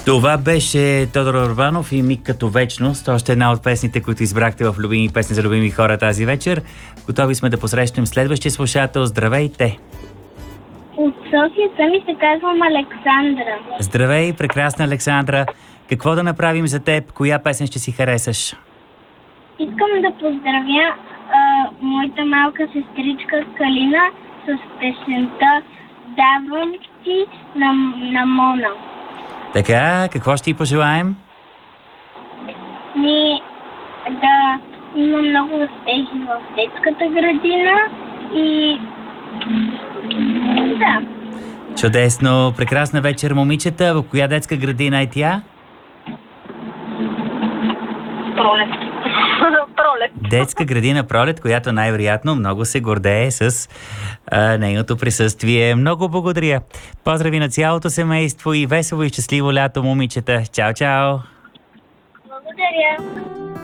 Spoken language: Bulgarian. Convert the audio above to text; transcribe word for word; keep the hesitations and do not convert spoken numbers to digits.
Това беше Тодор Урбанов и Миг като вечност. Още една от песните, които избрахте в любими песни за любими хора тази вечер. Готови сме да посрещнем следващия слушател. Здравейте! От София сами се казвам Александра. Здравей, прекрасна Александра. Какво да направим за теб? Коя песен ще си харесаш? Искам да поздравя а, моята малка сестричка Калина с песента "Давам ти" на, на Мона. Така, какво ще ти пожелаем? Ми да има много успехи в детската градина и да. Чудесно, прекрасна вечер, момичета. В коя детска градина е тя? Пролет. Пролет. Детска градина Пролет, която най-вероятно много се гордее с а, нейното присъствие. Много благодаря. Поздрави на цялото семейство и весело и щастливо лято, момичета. Чао, чао! Благодаря.